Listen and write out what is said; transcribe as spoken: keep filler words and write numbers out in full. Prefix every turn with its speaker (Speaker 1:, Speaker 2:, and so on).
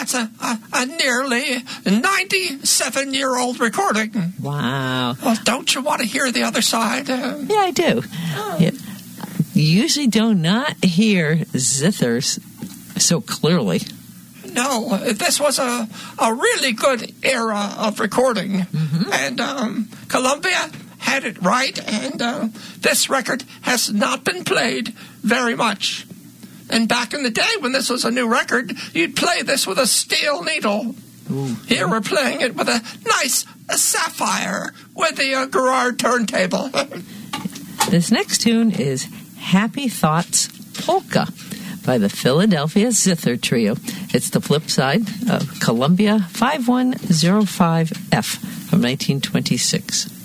Speaker 1: that's a, a, a nearly ninety-seven-year-old recording.
Speaker 2: Wow.
Speaker 1: Well, don't you want to hear the other side? Uh,
Speaker 2: yeah, I do. Oh. Yeah. You usually do not hear zithers so clearly.
Speaker 1: No, this was a, a really good era of recording.
Speaker 2: Mm-hmm.
Speaker 1: And um, Columbia had it right, and uh, this record has not been played very much. And back in the day when this was a new record, you'd play this with a steel needle.
Speaker 2: Ooh.
Speaker 1: Here we're playing it with a nice a sapphire with the uh, Garrard turntable.
Speaker 2: This next tune is Happy Thoughts Polka by the Philadelphia Zither Trio. It's the flip side of Columbia five one zero five F from nineteen twenty-six.